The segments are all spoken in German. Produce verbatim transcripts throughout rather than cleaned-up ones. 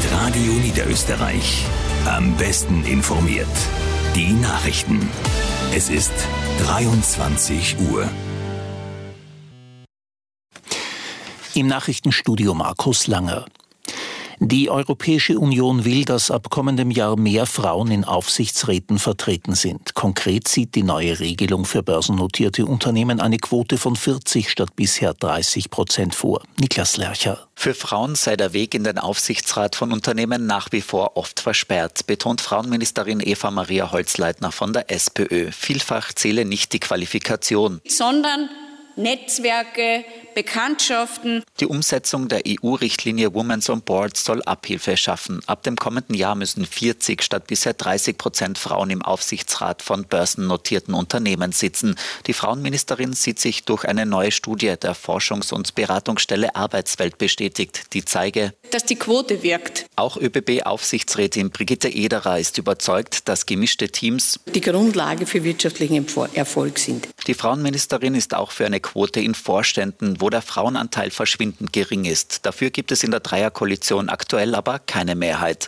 Radio Niederösterreich. Am besten informiert. Die Nachrichten. Es ist dreiundzwanzig Uhr. Im Nachrichtenstudio Markus Langer. Die Europäische Union will, dass ab kommendem Jahr mehr Frauen in Aufsichtsräten vertreten sind. Konkret sieht die neue Regelung für börsennotierte Unternehmen eine Quote von vierzig statt bisher dreißig Prozent vor. Niklas Lercher. Für Frauen sei der Weg in den Aufsichtsrat von Unternehmen nach wie vor oft versperrt, betont Frauenministerin Eva Maria Holzleitner von der SPÖ. Vielfach zähle nicht die Qualifikation, sondern Netzwerke, Bekanntschaften. Die Umsetzung der E U-Richtlinie Women on Board soll Abhilfe schaffen. Ab dem kommenden Jahr müssen vierzig statt bisher dreißig Prozent Frauen im Aufsichtsrat von börsennotierten Unternehmen sitzen. Die Frauenministerin sieht sich durch eine neue Studie der Forschungs- und Beratungsstelle Arbeitswelt bestätigt, die zeige, dass die Quote wirkt. Auch ÖBB-Aufsichtsrätin Brigitte Ederer ist überzeugt, dass gemischte Teams die Grundlage für wirtschaftlichen Erfolg sind. Die Frauenministerin ist auch für eine Quote in Vorständen, wo der Frauenanteil verschwindend gering ist. Dafür gibt es in der Dreierkoalition aktuell aber keine Mehrheit.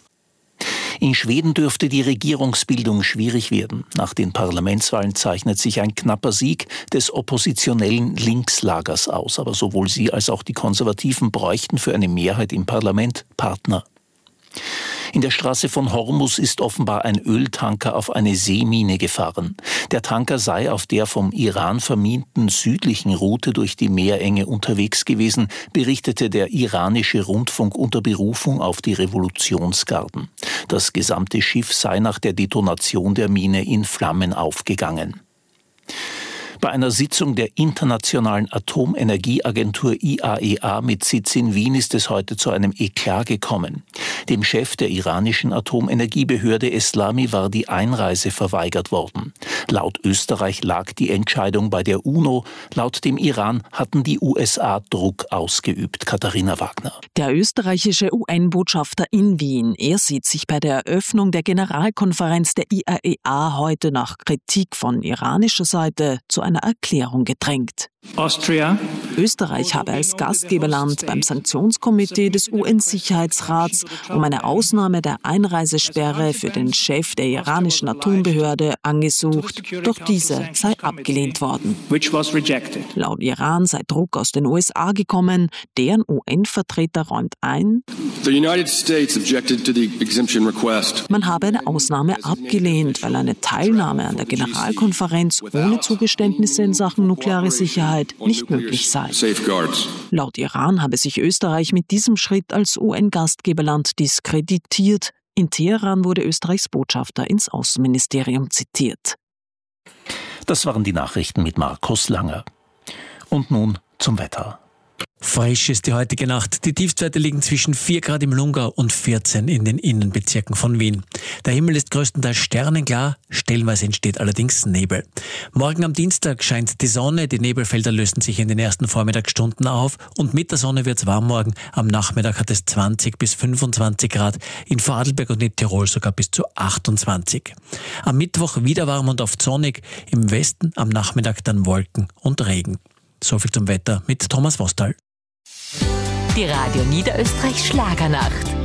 In Schweden dürfte die Regierungsbildung schwierig werden. Nach den Parlamentswahlen zeichnet sich ein knapper Sieg des oppositionellen Linkslagers aus. Aber sowohl sie als auch die Konservativen bräuchten für eine Mehrheit im Parlament Partner. In der Straße von Hormuz ist offenbar ein Öltanker auf eine Seemine gefahren. Der Tanker sei auf der vom Iran verminten südlichen Route durch die Meerenge unterwegs gewesen, berichtete der iranische Rundfunk unter Berufung auf die Revolutionsgarden. Das gesamte Schiff sei nach der Detonation der Mine in Flammen aufgegangen. Bei einer Sitzung der Internationalen Atomenergieagentur I A E A mit Sitz in Wien ist es heute zu einem Eklat gekommen. Dem Chef der iranischen Atomenergiebehörde Eslami war die Einreise verweigert worden. Laut Österreich lag die Entscheidung bei der UNO. Laut dem Iran hatten die U S A Druck ausgeübt. Katharina Wagner. Der österreichische U N-Botschafter in Wien, er sieht sich bei der Eröffnung der Generalkonferenz der I A E A heute nach Kritik von iranischer Seite zu einer Erklärung gedrängt. Austria. Österreich habe als Gastgeberland beim Sanktionskomitee des U N-Sicherheitsrats um eine Ausnahme der Einreisesperre für den Chef der iranischen Atombehörde angesucht, doch diese sei abgelehnt worden. Laut Iran sei Druck aus den U S A gekommen, deren U N-Vertreter räumt ein, man habe eine Ausnahme abgelehnt, weil eine Teilnahme an der Generalkonferenz ohne Zugeständnisse in Sachen nukleare Sicherheit nicht möglich sei. Laut Iran habe sich Österreich mit diesem Schritt als U N-Gastgeberland diskreditiert. In Teheran wurde Österreichs Botschafter ins Außenministerium zitiert. Das waren die Nachrichten mit Markus Langer. Und nun zum Wetter. Frisch ist die heutige Nacht. Die Tiefstwerte liegen zwischen vier Grad im Lungau und vierzehn in den Innenbezirken von Wien. Der Himmel ist größtenteils sternenklar, stellenweise entsteht allerdings Nebel. Morgen am Dienstag scheint die Sonne, die Nebelfelder lösen sich in den ersten Vormittagsstunden auf und mit der Sonne wird es warm morgen. Am Nachmittag hat es zwanzig bis fünfundzwanzig Grad, in Vorarlberg und in Tirol sogar bis zu achtundzwanzig. Am Mittwoch wieder warm und oft sonnig, im Westen am Nachmittag dann Wolken und Regen. Soviel zum Wetter mit Thomas Vostal. Die Radio Niederösterreich Schlagernacht.